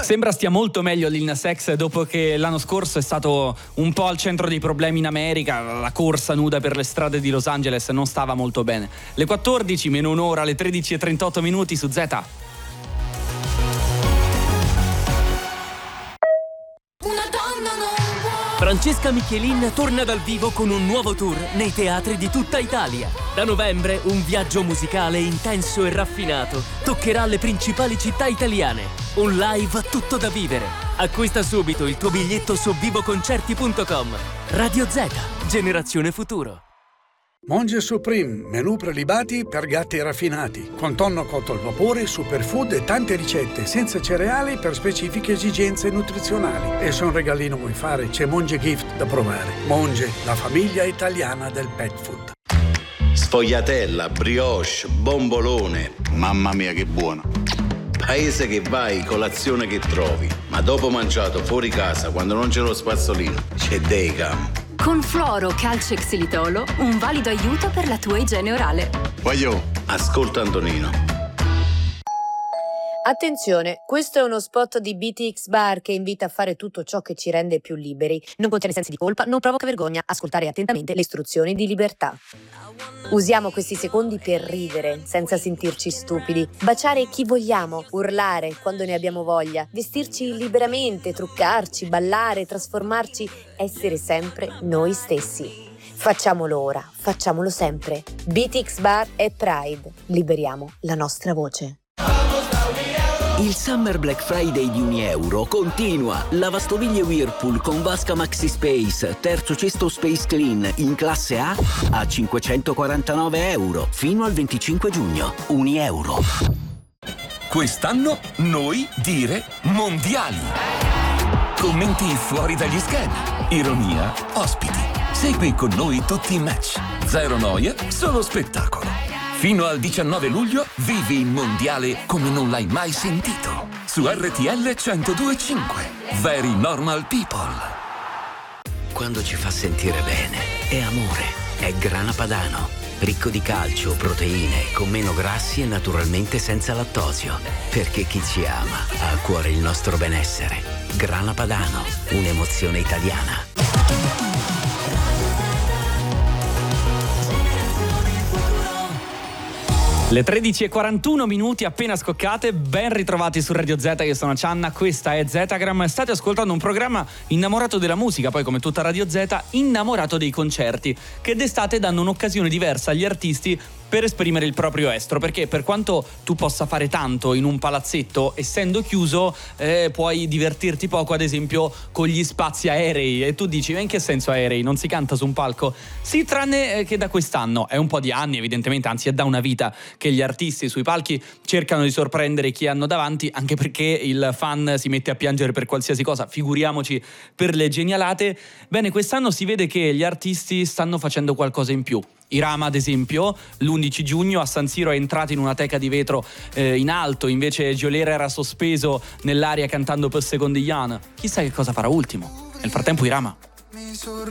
Sembra stia molto meglio Lil Nas X dopo che l'anno scorso è stato un po' al centro dei problemi in America. La corsa nuda per le strade di Los Angeles non stava molto bene. Le 14 meno un'ora, alle 13:38 minuti su Z. Francesca Michelin torna dal vivo con un nuovo tour nei teatri di tutta Italia. Da novembre un viaggio musicale intenso e raffinato toccherà le principali città italiane. Un live tutto da vivere. Acquista subito il tuo biglietto su vivoconcerti.com. Radio Z, generazione futuro. Monge Supreme, menù prelibati per gatti raffinati, con tonno cotto al vapore, superfood e tante ricette, senza cereali per specifiche esigenze nutrizionali. E se un regalino vuoi fare, c'è Monge Gift da provare. Monge, la famiglia italiana del pet food. Sfogliatella, brioche, bombolone. Mamma mia che buono. Paese che vai, colazione che trovi. Ma dopo mangiato fuori casa, quando non c'è lo spazzolino, c'è Daycam. Con Fluoro Calcio e Xilitolo, un valido aiuto per la tua igiene orale. Voglio. Ascolta Antonino. Attenzione, questo è uno spot di BTX Bar che invita a fare tutto ciò che ci rende più liberi. Non contiene sensi di colpa, non provoca vergogna. Ascoltare attentamente le istruzioni di libertà. Usiamo questi secondi per ridere, senza sentirci stupidi. Baciare chi vogliamo, urlare quando ne abbiamo voglia, vestirci liberamente, truccarci, ballare, trasformarci, essere sempre noi stessi. Facciamolo ora, facciamolo sempre. BTX Bar e Pride. Liberiamo la nostra voce. Il Summer Black Friday di €1 continua. Lavastoviglie Whirlpool con vasca Maxi Space, terzo cesto Space Clean in classe A a €549 fino al 25 giugno. €1. Quest'anno noi dire mondiali. Commenti fuori dagli schemi. Ironia, ospiti. Segui con noi tutti i match. Zero noia, solo spettacolo. Fino al 19 luglio vivi il mondiale come non l'hai mai sentito. Su RTL 102.5. Very Normal People. Quando ci fa sentire bene, è amore, è Grana Padano. Ricco di calcio, proteine, con meno grassi e naturalmente senza lattosio. Perché chi ci ama ha a cuore il nostro benessere. Grana Padano, un'emozione italiana. Le 13:41 minuti appena scoccate, ben ritrovati su Radio Z, io sono Cianna, questa è Zetagram, state ascoltando un programma innamorato della musica, poi come tutta Radio Z, innamorato dei concerti, che d'estate danno un'occasione diversa agli artisti per esprimere il proprio estro, perché per quanto tu possa fare tanto in un palazzetto, essendo chiuso, puoi divertirti poco ad esempio con gli spazi aerei, e tu dici, ma in che senso aerei? Non si canta su un palco? Sì, tranne che da quest'anno, è un po' di anni evidentemente, anzi è da una vita che gli artisti sui palchi cercano di sorprendere chi hanno davanti, anche perché il fan si mette a piangere per qualsiasi cosa, figuriamoci per le genialate. Bene, quest'anno si vede che gli artisti stanno facendo qualcosa in più. Irama ad esempio l'11 giugno a San Siro è entrato in una teca di vetro in alto, invece Geolier era sospeso nell'aria cantando Per Secondigliana. Chissà che cosa farà ultimo. Nel frattempo Irama